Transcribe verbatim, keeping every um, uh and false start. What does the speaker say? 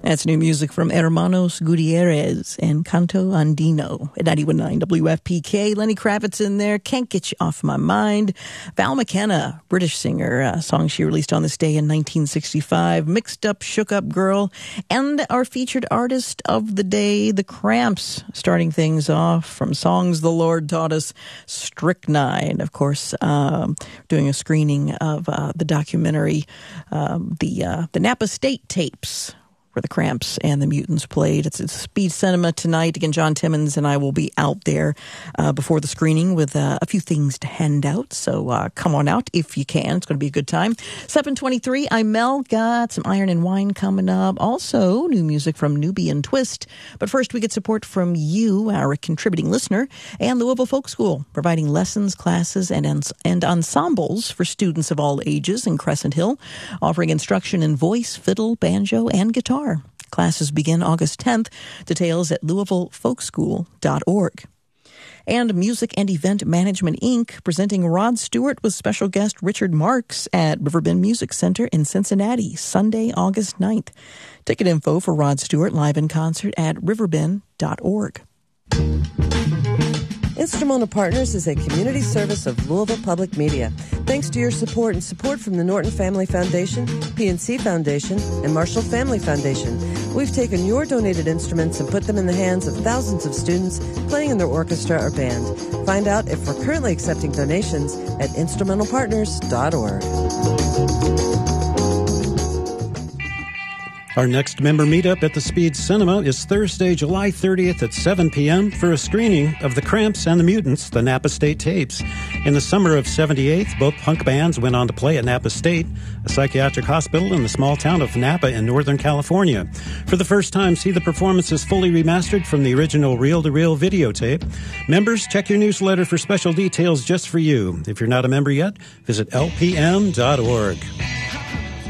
That's new music from Hermanos Gutierrez and Canto Andino at ninety-one point nine W F P K. Lenny Kravitz in there, Can't Get You Off My Mind. Val McKenna, British singer, a song she released on this day in nineteen sixty-five. Mixed Up, Shook Up Girl. And our featured artist of the day, The Cramps, starting things off from Songs the Lord Taught Us, Strychnine. Of course, um, doing a screening of uh, the documentary, um, the, uh, the Napa State Tapes, where the Cramps and the Mutants played. It's, it's Speed Cinema tonight. Again, John Timmons and I will be out there uh, before the screening with uh, a few things to hand out. So uh, come on out if you can. It's going to be a good time. seven twenty-three, I'm Mel. Got some Iron and Wine coming up. Also, new music from Nubian Twist. But first, we get support from you, our contributing listener, and Louisville Folk School, providing lessons, classes, and, ens- and ensembles for students of all ages in Crescent Hill, offering instruction in voice, fiddle, banjo, and guitar. Classes begin August tenth. Details at louisville folk school dot org. And Music and Event Management, Incorporated, presenting Rod Stewart with special guest Richard Marks at Riverbend Music Center in Cincinnati, Sunday, August ninth. Ticket info for Rod Stewart live in concert at riverbend dot org. Instrumental Partners is a community service of Louisville Public Media. Thanks to your support and support from the Norton Family Foundation, P N C Foundation, and Marshall Family Foundation, we've taken your donated instruments and put them in the hands of thousands of students playing in their orchestra or band. Find out if we're currently accepting donations at instrumental partners dot org. Our next member meetup at the Speed Cinema is Thursday, July thirtieth at seven p.m. for a screening of The Cramps and the Mutants, the Napa State Tapes. In the summer of seventy-eight, both punk bands went on to play at Napa State, a psychiatric hospital in the small town of Napa in Northern California. For the first time, see the performances fully remastered from the original reel-to-reel videotape. Members, check your newsletter for special details just for you. If you're not a member yet, visit L P M dot org.